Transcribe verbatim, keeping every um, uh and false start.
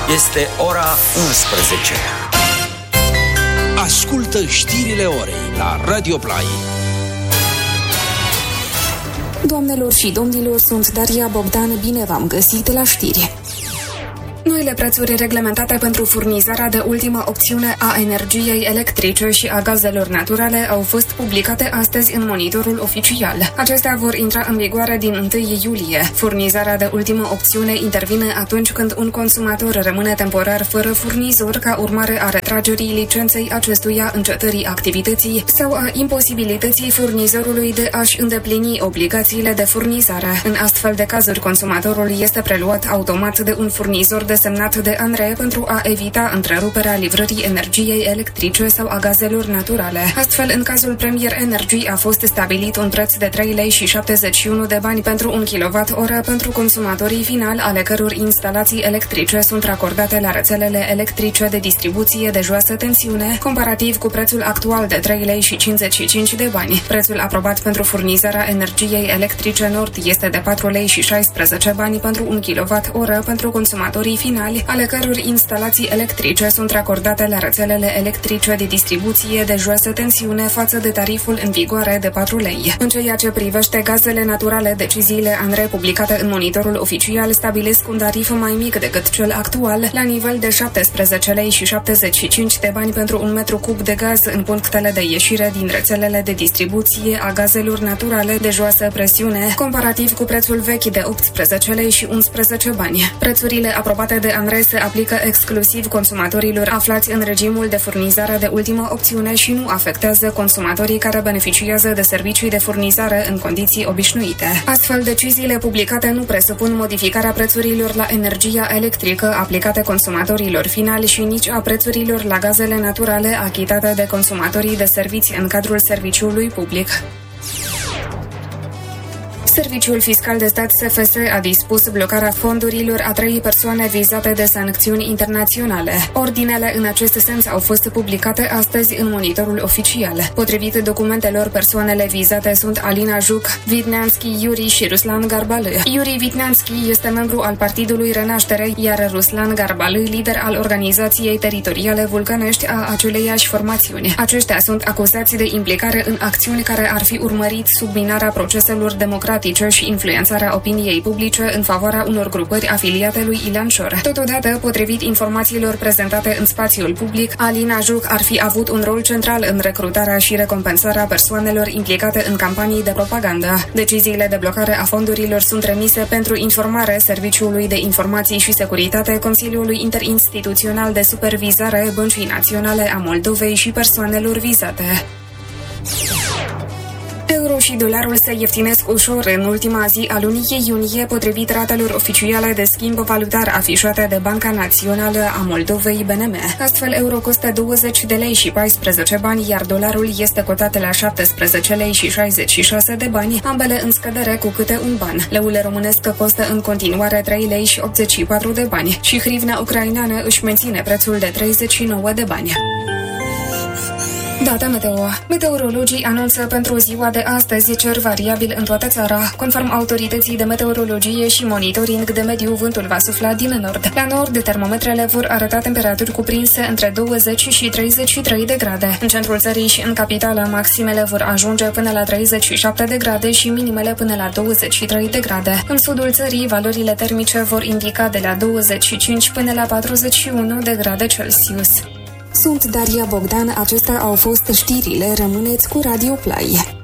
Este ora unsprezece. Ascultă știrile orei la Radio Play. Doamnelor și domnilor, sunt Daria Bogdan, bine v-am găsit la știri. Noile prețuri reglementate pentru furnizarea de ultimă opțiune a energiei electrice și a gazelor naturale au fost publicate astăzi în monitorul oficial. Acestea vor intra în vigoare din întâi iulie. Furnizarea de ultimă opțiune intervine atunci când un consumator rămâne temporar fără furnizor ca urmare a retragerii licenței acestuia, încetării activității sau a imposibilității furnizorului de a-și îndeplini obligațiile de furnizare. În astfel de cazuri, consumatorul este preluat automat de un furnizor de semnat de ANRE pentru a evita întreruperea livrării energiei electrice sau a gazelor naturale. Astfel, în cazul Premier Energy a fost stabilit un preț de trei lei și șaptezeci și unu de bani pentru un kilowatt-oră pentru consumatorii finali ale căror instalații electrice sunt racordate la rețelele electrice de distribuție de joasă tensiune, comparativ cu prețul actual de trei lei și cincizeci și cinci de bani. Prețul aprobat pentru furnizarea energiei electrice Nord este de patru lei și șaisprezece bani pentru un kilowatt-oră pentru consumatorii finali, ale căror instalații electrice sunt racordate la rețelele electrice de distribuție de joasă tensiune față de tariful în vigoare de patru lei. În ceea ce privește gazele naturale, deciziile ANRE publicate în monitorul oficial stabilesc un tarif mai mic decât cel actual, la nivel de șaptesprezece lei și șaptezeci și cinci de bani pentru un metru cub de gaz în punctele de ieșire din rețelele de distribuție a gazelor naturale de joasă presiune, comparativ cu prețul vechi de optsprezece lei și unsprezece bani. Prețurile aprobate de ANRE se aplică exclusiv consumatorilor aflați în regimul de furnizare de ultimă opțiune și nu afectează consumatorii care beneficiază de servicii de furnizare în condiții obișnuite. Astfel, deciziile publicate nu presupun modificarea prețurilor la energia electrică aplicate consumatorilor finali și nici a prețurilor la gazele naturale achitate de consumatorii de servicii în cadrul serviciului public. Serviciul Fiscal de Stat S F S a dispus blocarea fondurilor a trei persoane vizate de sancțiuni internaționale. Ordinele în acest sens au fost publicate astăzi în monitorul oficial. Potrivit documentelor, persoanele vizate sunt Alina Juc, Vitneanski Yuri și Ruslan Garbală. Yuri Vitneanski este membru al Partidului Renaștere, iar Ruslan Garbală, lider al organizației teritoriale Vulcănești a aceleiași formațiuni. Aceștia sunt acuzați de implicare în acțiuni care ar fi urmărit subminarea proceselor democratice și influențarea opiniei publice în favoarea unor grupări afiliate lui Ilan Șor. Totodată, potrivit informațiilor prezentate în spațiul public, Alina Juc ar fi avut un rol central în recrutarea și recompensarea persoanelor implicate în campanii de propagandă. Deciziile de blocare a fondurilor sunt remise pentru informare Serviciului de Informații și Securitate, Consiliului Interinstituțional de Supervizare, Băncii Naționale a Moldovei și persoanelor vizate. Euro și dolarul se ieftinesc ușor în ultima zi a lunii iunie, potrivit ratelor oficiale de schimb valutar afișate de Banca Națională a Moldovei, B N M. Astfel, euro costă douăzeci de lei și paisprezece bani, iar dolarul este cotat la șaptesprezece lei și șaizeci și șase de bani, ambele în scădere cu câte un ban. Leul românesc costă în continuare trei lei și optzeci și patru de bani și hrivna ucraineană își menține prețul de treizeci și nouă de bani. Data meteo. Meteorologii anunță pentru ziua de astăzi cer variabil în toată țara. Conform autorității de meteorologie și monitoring de mediu, vântul va sufla din nord. La nord, termometrele vor arăta temperaturi cuprinse între douăzeci și treizeci și trei de grade. În centrul țării și în capitală, maximele vor ajunge până la treizeci și șapte de grade și minimele până la douăzeci și trei de grade. În sudul țării, valorile termice vor indica de la douăzeci și cinci până la patruzeci și unu de grade Celsius. Sunt Daria Bogdan, acestea au fost știrile, rămâneți cu Radio Play.